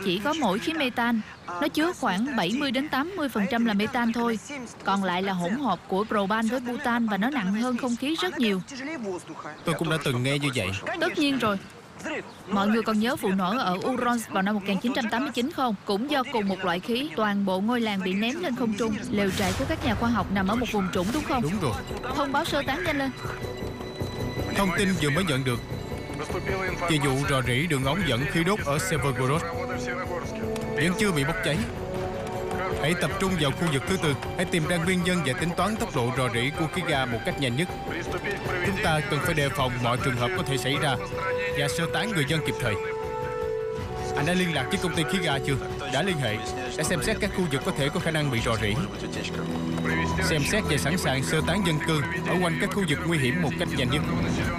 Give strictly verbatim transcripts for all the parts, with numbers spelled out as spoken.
chỉ có mỗi khí metan. Nó chứa khoảng bảy mươi đến tám mươi phần trăm là metan thôi. Còn lại là hỗn hợp của propan với butan và nó nặng hơn không khí rất nhiều. Tôi cũng đã từng nghe như vậy. Tất nhiên rồi. Mọi người còn nhớ vụ nổ ở Urals vào năm một nghìn chín trăm tám mươi chín không? Cũng do cùng một loại khí, toàn bộ ngôi làng bị ném lên không trung. Lều trại của các nhà khoa học nằm ở một vùng trũng đúng không? Đúng rồi. Thông báo sơ tán nhanh lên. Thông tin vừa mới nhận được về vụ rò rỉ đường ống dẫn khí đốt ở Severgorod vẫn chưa bị bốc cháy. Hãy tập trung vào khu vực thứ tư. Hãy tìm ra nguyên nhân và tính toán tốc độ rò rỉ của khí ga một cách nhanh nhất. Chúng ta cần phải đề phòng mọi trường hợp có thể xảy ra và sơ tán người dân kịp thời. Anh đã liên lạc với công ty khí ga chưa? Đã liên hệ. Đã xem xét các khu vực có thể có khả năng bị rò rỉ. Xem xét và sẵn sàng sơ tán dân cư ở quanh các khu vực nguy hiểm một cách nhanh nhất.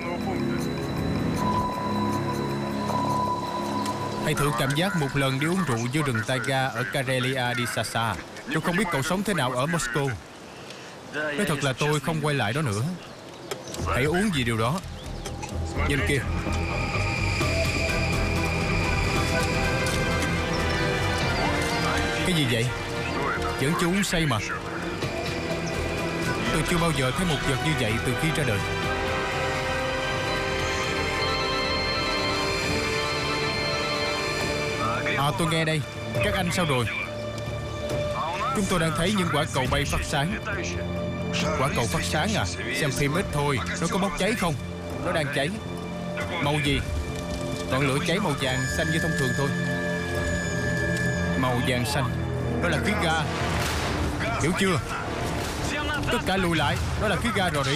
Hãy thử cảm giác một lần đi uống rượu giữa rừng taiga ở Karelia đi xa xa. Tôi không biết cậu sống thế nào ở Moscow. Nói thật là tôi không quay lại đó nữa. Hãy uống gì điều đó. Nhìn kia. Cái gì vậy? Vẫn chưa uống say mà. Tôi chưa bao giờ thấy một vật như vậy từ khi ra đời. À, tôi nghe đây. Các anh sao rồi? Chúng tôi đang thấy những quả cầu bay phát sáng. Quả cầu phát sáng à? Xem phim ít thôi. Nó có bốc cháy không? Nó đang cháy. Màu gì? Ngọn lửa cháy màu vàng xanh như thông thường thôi. Màu vàng xanh. Đó là khí ga. Hiểu chưa? Tất cả lùi lại. Đó là khí ga rò rỉ.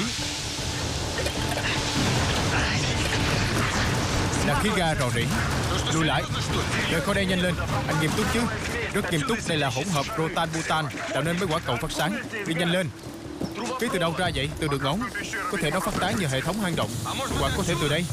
Là khí ga rò rỉ. Lùi lại. Rời khỏi đây nhanh lên. Anh nghiêm túc chứ? Rất nghiêm túc. Đây là hỗn hợp protan butan tạo nên mấy quả cầu phát sáng. Đi nhanh lên. Khí từ đâu ra vậy? Từ đường ống. Có thể nó phát tán vào hệ thống hang động, hoặc có thể từ đây.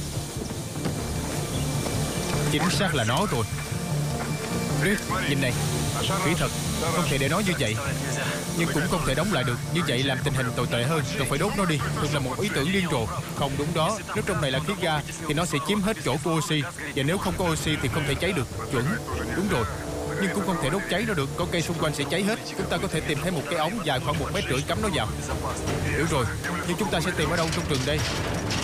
Chính xác là nó rồi. Rick, nhìn này. Kỹ thật. Không thể để nó như vậy. Nhưng cũng không thể đóng lại được. Như vậy làm tình hình tồi tệ hơn. Cần phải đốt nó đi. Thật là một ý tưởng điên rồ. Không đúng đó. Nếu trong này là khí ga thì nó sẽ chiếm hết chỗ của oxy. Và nếu không có oxy thì không thể cháy được. Chuẩn. Đúng rồi. Nhưng cũng không thể đốt cháy nó được. Có cây xung quanh sẽ cháy hết. Chúng ta có thể tìm thấy một cái ống dài khoảng một mét rưỡi cắm nó vào. Hiểu rồi. Nhưng chúng ta sẽ tìm ở đâu trong rừng đây?